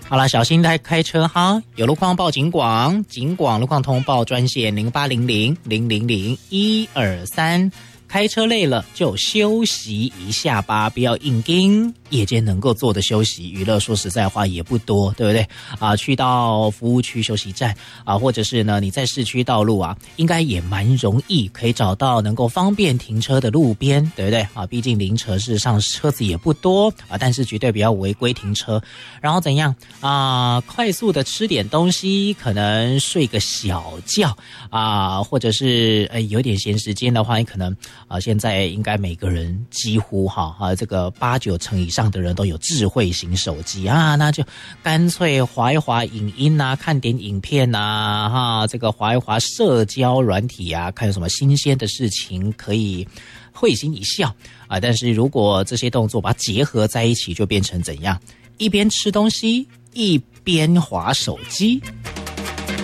好了，小心开车哈！有路况报警广，警广路况通报专线0800000123。开车累了就休息一下吧，不要硬盯。夜间能够做的休息娱乐，说实在话也不多，对不对啊？去到服务区休息站啊，或者是呢你在市区道路啊，应该也蛮容易可以找到能够方便停车的路边，对不对啊？毕竟凌晨事实上车子也不多啊，但是绝对不要违规停车。然后怎样啊？快速的吃点东西，可能睡个小觉啊，或者是有点闲时间的话，你可能现在应该每个人几乎这个8-9成以上的人都有智慧型手机啊，那就干脆滑一滑影音啊，看点影片啊，这个滑一滑社交软体啊，看有什么新鲜的事情可以会心一笑啊。但是如果这些动作把它结合在一起，就变成怎样？一边吃东西一边滑手机。